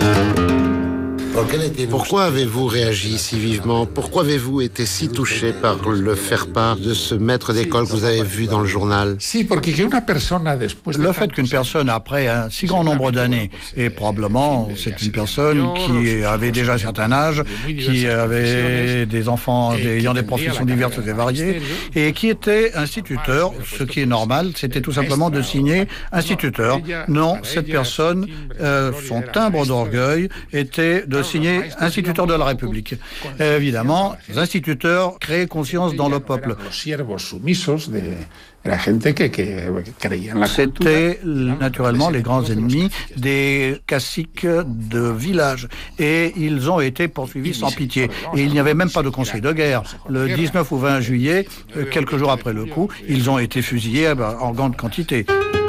Pourquoi avez-vous réagi si vivement? Pourquoi avez-vous été si touché par le faire-part de ce maître d'école que vous avez vu dans le journal? Le fait qu'une personne, après un si grand nombre d'années, et probablement c'est une personne qui avait déjà un certain âge, qui avait des enfants ayant des professions diverses et variées, et qui était instituteur, ce qui est normal, c'était tout simplement de signer instituteur. Non, cette personne, son timbre d'orgueil était de signer instituteur de la République. Évidemment, les instituteurs créent conscience dans le peuple. C'était naturellement les grands ennemis des caciques de village et ils ont été poursuivis sans pitié. Et il n'y avait même pas de conseil de guerre. Le 19 ou 20 juillet, quelques jours après le coup, ils ont été fusillés en grande quantité.